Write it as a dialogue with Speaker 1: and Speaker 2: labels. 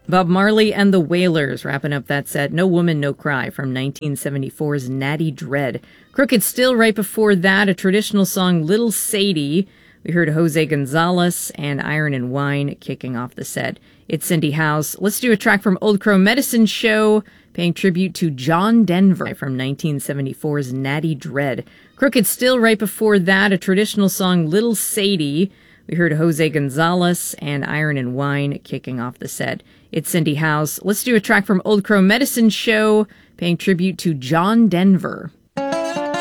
Speaker 1: Bob Marley and the Wailers wrapping up that set. No Woman, No Cry from 1974's Natty Dread. Crooked Still right before that, a traditional song, Little Sadie. We heard Jose Gonzalez and Iron and Wine kicking off the set. It's Cindy House. Let's do a track from Old Crow Medicine Show, paying tribute to John Denver from 1974's Natty Dread. Crooked Still right before that, a traditional song, Little Sadie. We heard Jose Gonzalez and Iron and Wine kicking off the set. It's Cindy House. Let's do a track from Old Crow Medicine Show, paying tribute to John Denver.